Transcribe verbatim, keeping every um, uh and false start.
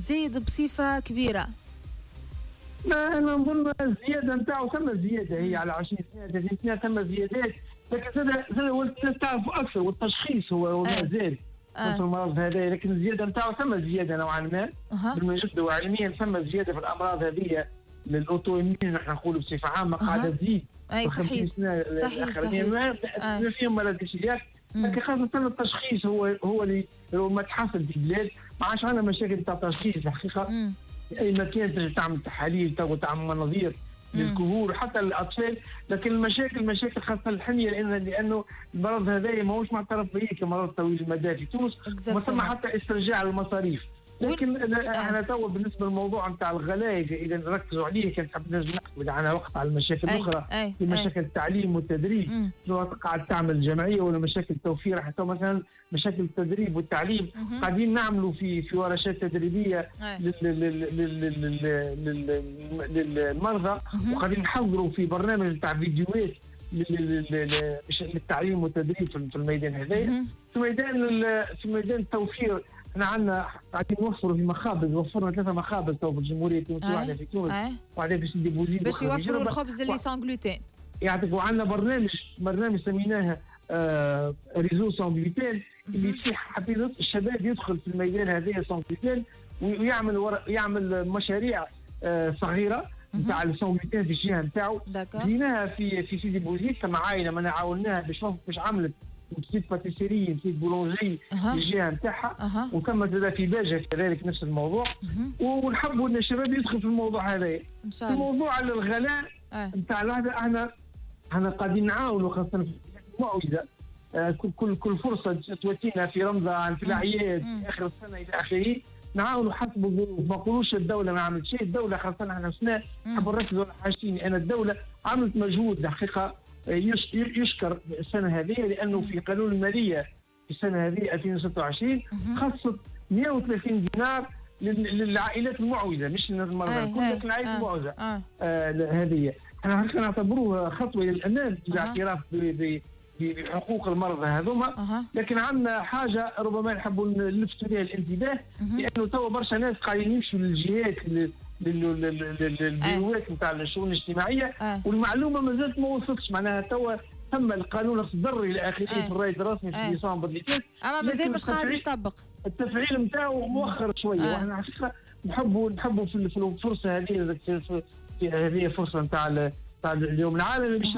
تزيد بصفة كبيرة؟ ما أنا نظن الزيادة نتاعو ثم زيادة هي على عشرين سنة ثلاثين سنة ثم زيادات، لكن زاد زاد الناس تعرف أكثر والتشخيص هو هو ما زاد في المرض هذا، لكن الزيادة نتاعو ثم زيادة نوعا ما بالمجد وعلميا ثم زيادة في الأمراض هذه للأوتو إيمين نحن نقول بصفة عامة قاعدة تزيد. أي صحيح صحيح صحيح ما فيهم مرض الشياك، لكن خاصة التشخيص هو هو اللي هو ما تحصل في البلاد، ما عادش عندنا مشاكل تاع تشخيص الحقيقة. أي مكان تجي تعمل تحاليل تو تعمل مناظير للكهول حتى للأطفال، لكن المشاكل مشاكل خاصة الحمية لأن لأنه المرض هذا ماهوش معترف به كمرض طويل المدى في تونس، وما ثم حتى استرجاع المصاريف. لكن احنا تو بالنسبه للموضوع نتاع الغلاء اذا نركزوا عليه كان حاب نرجع نحكي عن وقت على المشاكل الاخرى في مشاكل التعليم والتدريب سواء قاعد تعمل جمعيه ولا مشاكل توفير، حتى مثلا مشاكل التدريب والتعليم قاعدين نعملوا في في ورشات تدريبيه للمرضى، وقاعدين نحضروا في برنامج تاع فيديوهات للتعليم والتدريب في الميدان هذايا. في ميدان في ميدان التوفير احنا عندنا قاعدين نوفروا في مخابز، وفرنا ثلاثه مخابز تو في الجمهوريه التونسيه، واحده في تونس واحده في سيدي بوزيد باش يوفروا الخبز اللي سان جلوتين. يعطيك. وعندنا برنامج برنامج سميناه آه ريزو سان جلوتين اللي فيه حبيبات الشباب يدخل في الميدان هذايا سان جلوتين ويعمل ور... يعمل مشاريع آه صغيره نتاع السان جلوتين في الجهه نتاعو. بديناها في في سيدي بوزيد كما عائله ما عاوناها باش باش عملت نسيت باتيسيري نسيت بولونجي في الجهه نتاعها، وكما زاد في باجه كذلك نفس الموضوع. ونحبوا ان الشباب يدخل في الموضوع هذا. في موضوع الغلاء نتاع الواحد احنا احنا قاعدين نعاونوا خاصه في الموعظه كل كل كل فرصه تواتينا في رمضان في الاعياد في اخر السنه الى اخره نعاونوا حسب الظروف. ما نقولوش الدوله ما عملت شيء، الدوله خاصه احنا شفنا نحبوا نركزوا على حاجتين. انا الدوله عملت مجهود حقيقه يشكر السنه هذه، لانه في قانون الماليه في السنه هذه ألفين وستة وعشرين خصص مئة وثلاثين دينار للعائلات المعوزه، مش للمرضى الكل لكن العائلات المعوزه. آه. آه هذه احنا نعتبروها خطوه الى الامام في الاعتراف بحقوق المرضى هذوما. أه. لكن عندنا حاجه ربما نحبوا نلفتوا لها الانتباه، لانه توا برشا ناس قاعدين يمشوا للجهات للبيروات نتاع الشؤون الاجتماعيه آه. والمعلومه ما زالت ما وصلتش. معناها توا تم القانون اصدر الى اخره آه. في الرايد الرسمي في آه. ديسمبر اللي فات، اما مازال مش قاعد يطبق. التفعيل نتاعو مؤخر شويه. آه. واحنا حقيقه نحبوا نحبوا في الفرصه هذه في هذه فرصه نتاع نتاع اليوم العالمي